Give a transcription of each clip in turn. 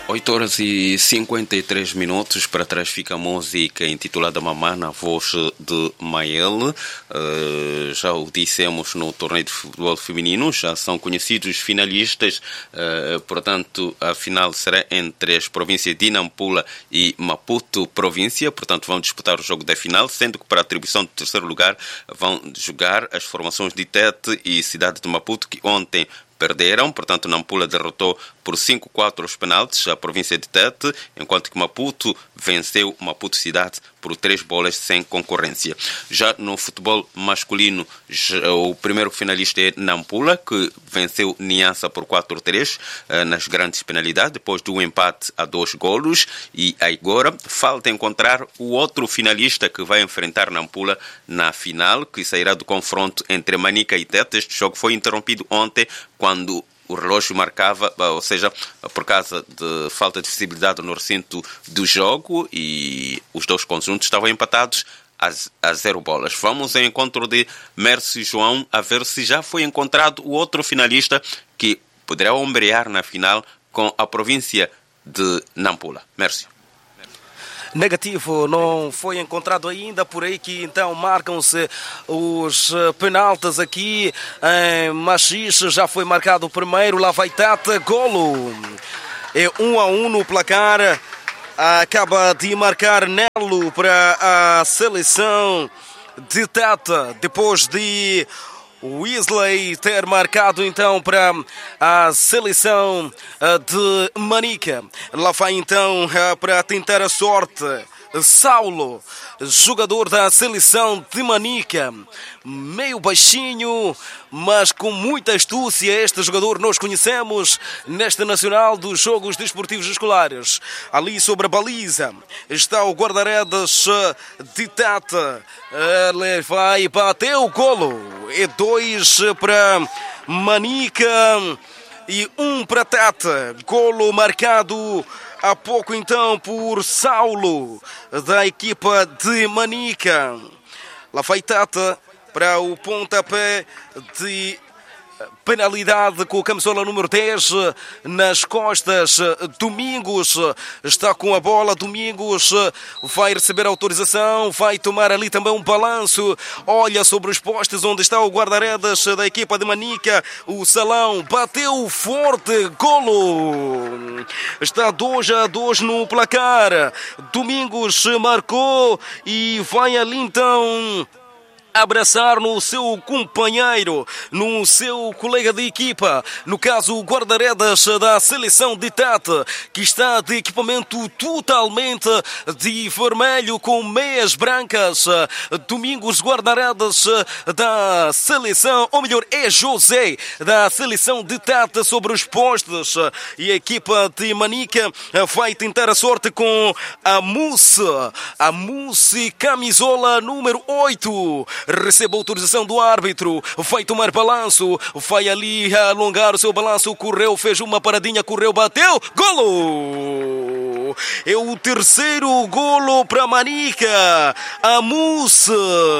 8 horas e 53 minutos. Para trás fica a música intitulada Mamá, na voz de Mael. Já o dissemos no torneio de futebol feminino, já são conhecidos finalistas. Portanto, a final será entre as províncias de Nampula e Maputo província. Portanto, vão disputar o jogo da final, sendo que para a atribuição do terceiro lugar vão jogar as formações de Tete e Cidade de Maputo, que ontem perderam. Portanto, Nampula derrotou por 5-4 os penaltis a província de Tete, enquanto que Maputo venceu Maputo Cidade por 3 bolas sem concorrência. Já no futebol masculino, o primeiro finalista é Nampula, que venceu Niassa por 4-3 nas grandes penalidades, depois do empate a 2 golos. E agora falta encontrar o outro finalista que vai enfrentar Nampula na final, que sairá do confronto entre Manica e Tete. Este jogo foi interrompido ontem, quando o relógio marcava, ou seja, por causa de falta de visibilidade no recinto do jogo, e os dois conjuntos estavam empatados a 0 bolas. Vamos ao encontro de Mércio João, a ver se já foi encontrado o outro finalista que poderá ombrear na final com a província de Nampula. Mércio. Negativo, não foi encontrado ainda, por aí que então marcam-se os penaltis aqui em Machixe. Já foi marcado o primeiro, lá vai Tete, golo. É 1-1 no placar. Acaba de marcar Nelo para a seleção de Tete, depois de Weasley ter marcado então para a seleção de Manica. Lá vai então para tentar a sorte Saulo, jogador da seleção de Manica, meio baixinho, mas com muita astúcia. Este jogador nós conhecemos nesta Nacional dos Jogos Desportivos Escolares. Ali sobre a baliza está o guarda-redes de Tete. Ele vai bater o golo. É 2 para Manica e 1 para Tete. Golo marcado há pouco então por Saulo, da equipa de Manica. Lá vai Tete para o pontapé de penalidade com a camisola número 10 nas costas. Domingos está com a bola. Domingos vai receber a autorização, vai tomar ali também um balanço. Olha sobre os postes onde está o guarda-redes da equipa de Manica. O Salão bateu forte, golo. Está 2-2 no placar. Domingos marcou e vai ali então abraçar no seu companheiro, no seu colega de equipa, no caso o guarda-redes da seleção de Tete, que está de equipamento totalmente de vermelho com meias brancas. Domingos, guarda-redes da seleção, ou melhor, é José da seleção de Tete sobre os postes, e a equipa de Manica vai tentar a sorte com a Mousse, camisola número 8. Recebe a autorização do árbitro, vai tomar balanço, vai ali alongar o seu balanço, correu, fez uma paradinha, correu, bateu, golo! É o terceiro golo para Manica. A Mousse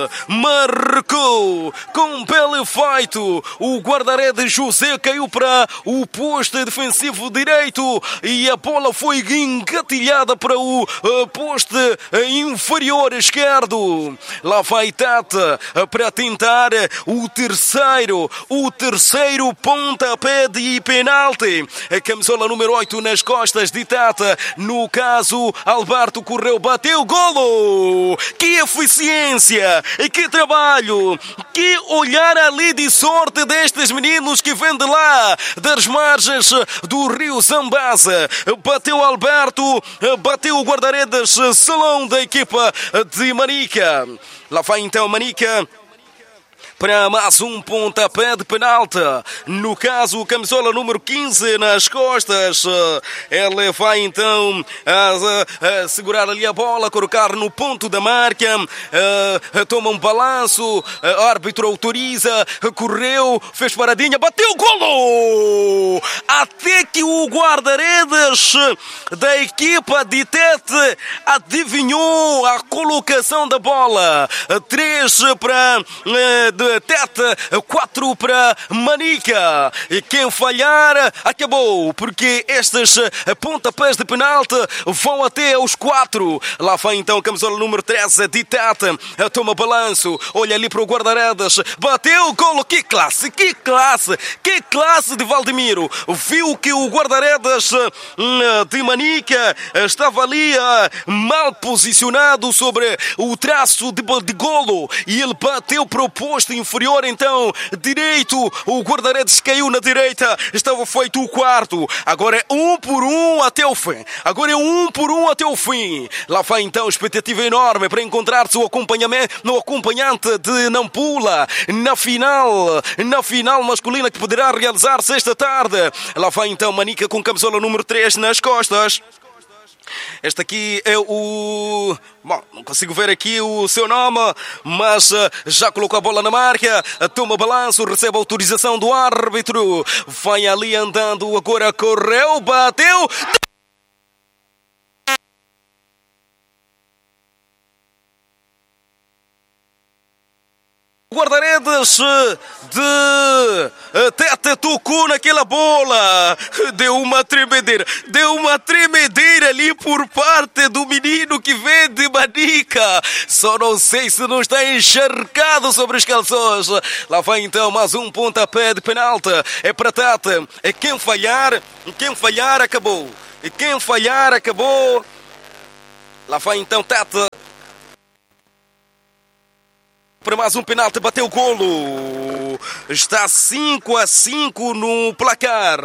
marcou com belo efeito. O guarda-redes José caiu para o poste defensivo direito e a bola foi engatilhada para o poste inferior esquerdo. Lá vai Tete para tentar o terceiro pontapé de penalti. A camisola número 8 nas costas de Tete. No caso, Alberto correu, bateu, golo! Que eficiência! Que trabalho! Que olhar ali de sorte destes meninos que vêm de lá, das margens do rio Zambasa. Bateu Alberto, bateu o guarda-redes Salão da equipa de Manica. Lá vai então Manica para mais um pontapé de penalti. No caso, camisola número 15 nas costas. Ele vai então a segurar ali a bola, colocar no ponto da marca. Toma um balanço, árbitro autoriza, correu, fez paradinha, bateu, golo! Até que o guarda-redes da equipa de Tete adivinhou a colocação da bola. 3 para Tete, 4 para Manica. E quem falhar, acabou, porque estes pontapés de penalti vão até os 4. Lá vai então a camisola número 13 de Tete. Toma balanço, olha ali para o guarda-redes, bateu, golo, que classe, que classe, que classe de Valdemiro. Viu que o guarda-redes de Manica estava ali mal posicionado sobre o traço de golo e ele bateu para o posto inferior, então direito, o guarda-redes caiu na direita, estava feito o quarto. Agora é 1 por 1 até o fim, agora é 1 por 1 até o fim. Lá vai então expectativa enorme para encontrar-se o acompanhante de Nampula na final masculina que poderá realizar-se esta tarde. Lá vai então Manica com camisola número 3 nas costas. Este aqui é o... Bom, não consigo ver aqui o seu nome, mas já colocou a bola na marca, toma balanço, recebe a autorização do árbitro, vai ali andando, agora correu, bateu... O guarda-redes de Tete tocou naquela bola, deu uma tremedeira ali por parte do menino que vem de Manica. Só não sei se não está encharcado sobre os calções. Lá vai então mais um pontapé de penalti, é para Tete. É quem falhar acabou. E quem falhar acabou. Lá vai então Tete. Para mais um penalti, bateu o golo. Está 5-5 no placar.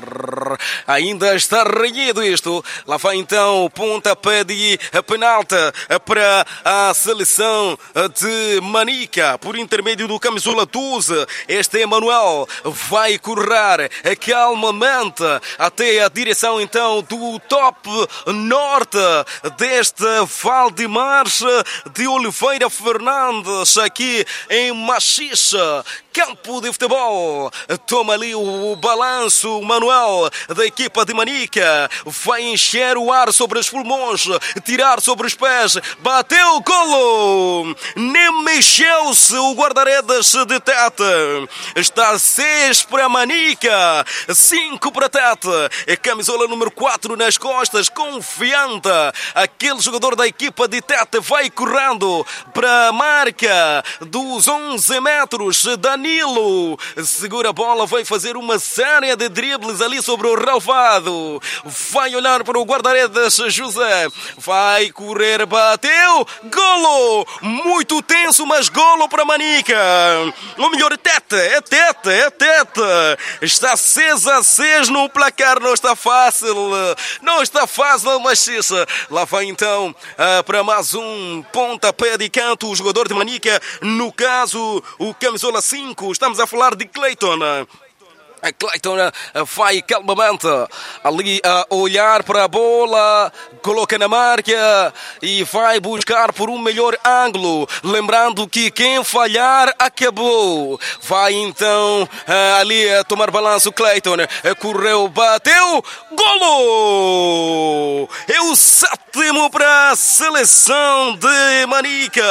Ainda está renhido isto. Lá vai então pontapé de penalti para a seleção de Manica. Por intermédio do camisola 12. Este Emanuel vai correr calmamente até a direção então do top norte deste Valdemar de Oliveira Fernandes, aqui em Machixa, campo de futebol. Toma ali o balanço Manuel da equipa de Manica, vai encher o ar sobre os pulmões, tirar sobre os pés, bateu, golo, nem mexeu-se o guarda-redes de Tete. Está 6 para Manica, 5 para Tete. É camisola número 4 nas costas, confiante. Aquele jogador da equipa de Tete vai correndo para a marca dos 11 metros. Danilo segura a bola, vai fazer uma série de dribles ali sobre o relvado, vai olhar para o guarda-redes José, vai correr, bateu, golo, muito tenso, mas golo para Manica. O melhor é Tete, está 6-6 no placar, não está fácil, mas isso. Lá vai então para mais um pontapé de canto, o jogador de Manica, no caso o camisola 5, estamos a falar de Clayton. Clayton vai calmamente ali a olhar para a bola, coloca na marca e vai buscar por um melhor ângulo. Lembrando que quem falhar acabou. Vai então ali a tomar balanço. Clayton correu, bateu, golo! É o 7º para a seleção de Manica.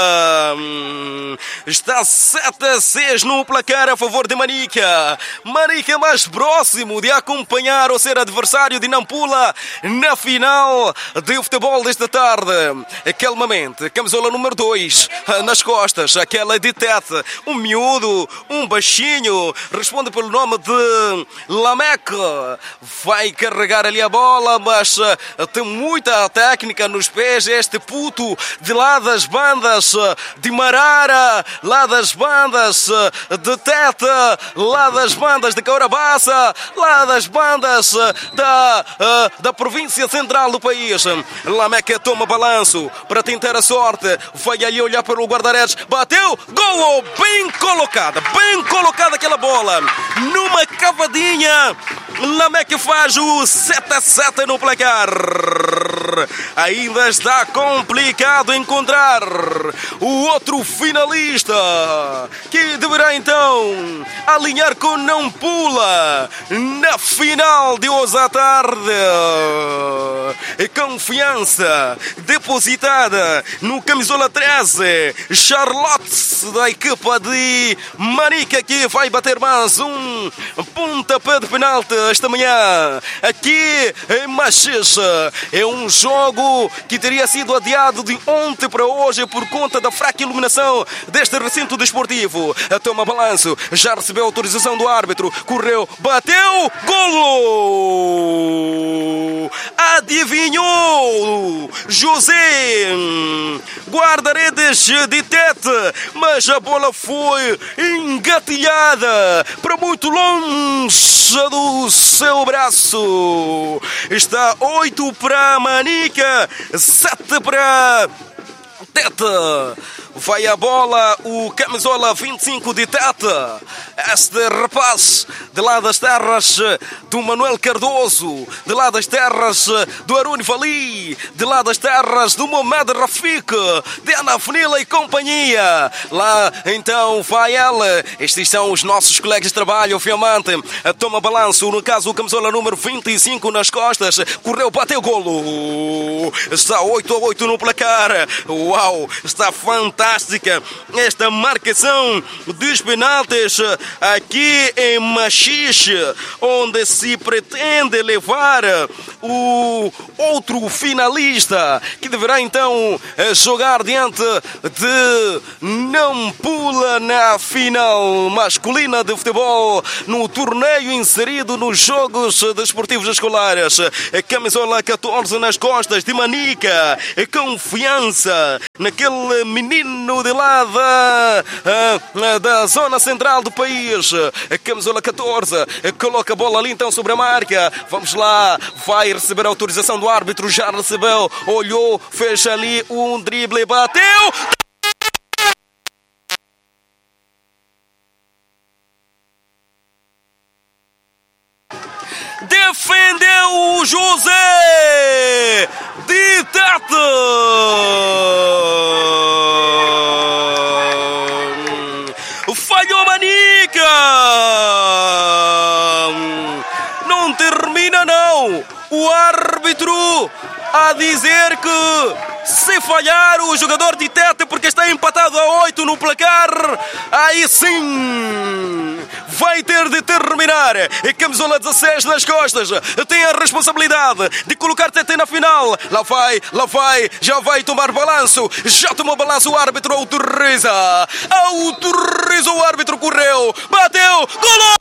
Está 7-6 no placar a favor de Manica. Manica mais próximo de acompanhar ou ser adversário de Nampula na final de futebol desta tarde. Calmamente, camisola número 2 nas costas, aquela de Tete, um miúdo, um baixinho, responde pelo nome de Lamek, vai carregar ali a bola, mas tem muita técnica nos pés, este puto de lá das bandas de Marara, lá das bandas de Tete, lá das bandas de Caura Bassa, lá das bandas da província central do país. Lameca toma balanço para tentar a sorte, vai ali olhar para o guarda-redes, bateu, golo, bem colocada aquela bola, numa cavadinha. Lameca faz o 7-7 no placar. Ainda está complicado encontrar o outro finalista, que deverá então alinhar com Nampula na final de hoje à tarde. confiança depositada no camisola 13, Charlotte da equipa de Manica, que vai bater mais um pontapé de penalti esta manhã aqui em Machixe. É um jogo que teria sido adiado de ontem para hoje por conta da fraca iluminação deste recinto desportivo. Toma balanço, já recebeu autorização do árbitro, correu, bateu, golo! Adivinhou José, guarda-redes de Tete, mas a bola foi engatilhada para muito longe do seu braço. Está 8 para Manica, 7 para Tete. Vai a bola, o camisola 25 de Tete. Este rapaz de lá das terras do Manuel Cardoso, de lá das terras do Arun Vali, de lá das terras do Mohamed Rafik, de Ana Fenila e companhia. Lá então vai ela. Estes são os nossos colegas de trabalho, obviamente. Toma balanço, no caso o camisola número 25 nas costas. Correu, bateu, golo. Está 8-8 no placar. Uau, está fantástica esta marcação dos penaltis aqui em Machixe, onde se pretende levar o outro finalista, que deverá então jogar diante de Nampula na final masculina de futebol, no torneio inserido nos Jogos Desportivos Escolares. Camisola 14 nas costas de Manica, confiança naquele menino de lá da zona central do país. Camisola 14 coloca a bola ali então sobre a marca. Vamos lá, vai receber a autorização do árbitro, já recebeu, olhou, fez ali um drible, bateu. Defendeu o José de Tete. Falhou Manica. Não termina não. O árbitro a dizer que se falhar o jogador de Tete, porque está empatado a 8 no placar, aí sim vai ter de terminar. E camisola 16 nas costas tem a responsabilidade de colocar Tete na final. Lá vai, já vai tomar balanço. Já tomou balanço, o árbitro autoriza. O árbitro correu, bateu, golo!